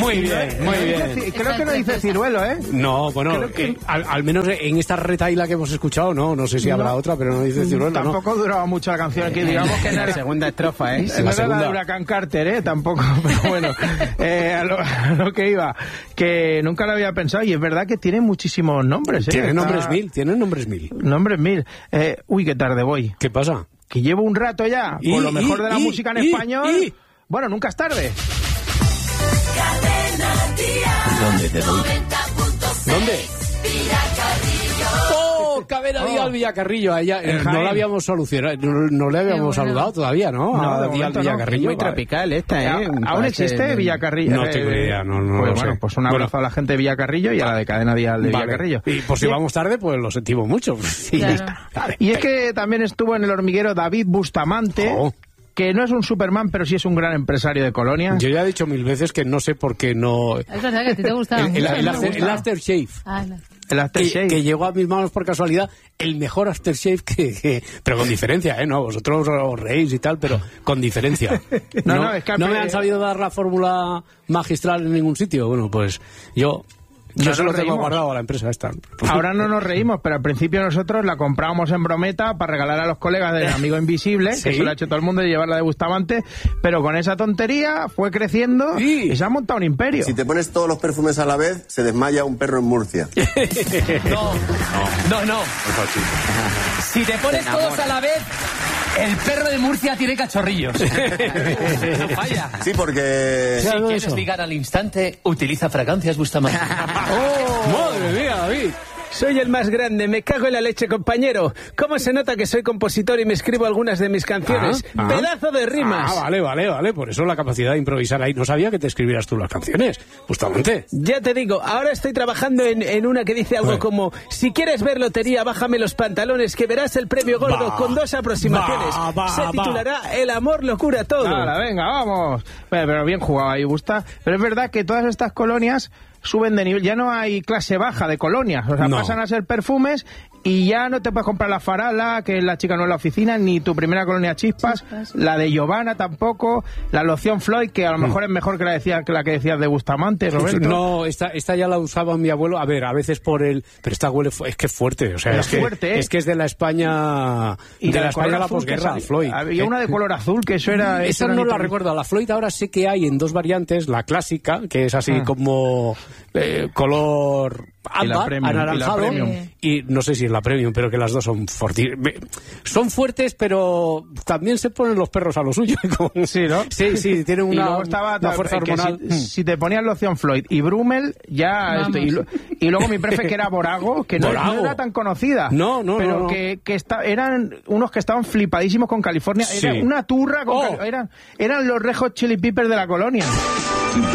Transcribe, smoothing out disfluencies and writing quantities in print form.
Muy bien, muy bien. Creo que no dice ciruelo, ¿eh? No, bueno, al menos en esta retaila que hemos escuchado, no sé si habrá otra, pero no dice ciruelo, tampoco duraba mucho la canción, aquí digamos que en la segunda estrofa, ¿eh? No era la de Huracán Carter, ¿eh? Tampoco, pero bueno, a lo que iba, que nunca lo había pensado, y es verdad que tiene muchísimos nombres, ¿eh? Tiene nombres mil. Nombres mil. Uy, qué tarde voy. ¿Qué pasa? Que llevo un rato ya con lo mejor de la música en español. Bueno, nunca es tarde. ¿Dónde te doy? ¿Dónde? ¡Oh! Cadena Dial Villacarrillo. No la habíamos solucionado, no le habíamos saludado todavía, ¿no? No, Dial Villacarrillo. Muy tropical esta, ¿eh? ¿Aún existe Villacarrillo? No tengo idea, no pues lo sé. Pues un abrazo a la gente de Villacarrillo y a la de Cadena Dial de Villacarrillo. Y por si vamos tarde, pues lo sentimos mucho. Sí, claro. Y es que también estuvo en El Hormiguero David Bustamante, que no es un Superman, pero sí es un gran empresario de Colonia. Yo ya he dicho 1000 veces que no sé por qué no... Es verdad que a ti te gustaba mucho. El aftershave. El aftershave. Que llegó a mis manos por casualidad, el mejor aftershave pero con diferencia, ¿eh? No, vosotros os reís y tal, pero con diferencia. No, es que no me han sabido dar la fórmula magistral en ningún sitio. Bueno, pues yo se lo tengo guardado a la empresa esta. Ahora no nos reímos, pero al principio nosotros la comprábamos en brometa para regalar a los colegas del Amigo Invisible, que eso lo ha hecho todo el mundo, de llevarla de Bustamante, pero con esa tontería fue creciendo y se ha montado un imperio. Si te pones todos los perfumes a la vez, se desmaya un perro en Murcia. No. Si te pones todos a la vez, el perro de Murcia tiene cachorrillos. No falla. Sí, porque... Si quieres ligar al instante, utiliza fragancias Bustamante. ¡Madre mía, David! Soy el más grande, me cago en la leche, compañero. ¿Cómo se nota que soy compositor y me escribo algunas de mis canciones? ¡Pedazo de rimas! Vale. Por eso la capacidad de improvisar ahí. No sabía que te escribieras tú las canciones, justamente. Ya te digo, ahora estoy trabajando en una que dice algo como: si quieres ver lotería, bájame los pantalones, que verás el premio gordo con 2 aproximaciones. Se titulará El amor lo cura todo. Venga, vamos. Pero bien jugado ahí, Gusta. Pero es verdad que todas estas colonias suben de nivel, ya no hay clase baja de colonias, o sea, pasan a ser perfumes y ya no te puedes comprar la Farala, que es la chica no en la oficina, ni tu primera colonia Chispas, la de Giovanna tampoco, la loción Floyd, que a lo mejor es mejor que la que decías de Bustamante, Roberto. No, esta ya la usaba mi abuelo, a veces por el... Pero esta huele, es que es fuerte, o sea, es que es de la España... Y de la España de la posguerra, Floyd. Había una de color azul, que eso era... Esa no la recuerdo, la Floyd ahora sé que hay en 2 variantes, la clásica, que es así como color... ámbar, anaranjado, y no sé si es la premium, pero que las dos son fuertes, pero también se ponen los perros a lo suyo. Sí, ¿no? Sí, tienen una fuerza hormonal. Si te ponías loción Floyd y Brummel, ya... y luego mi prefe, que era Borago, que no era tan conocida. Pero que eran unos que estaban flipadísimos con California. Era una turra con eran los Red Hot Chili Peppers de la colonia.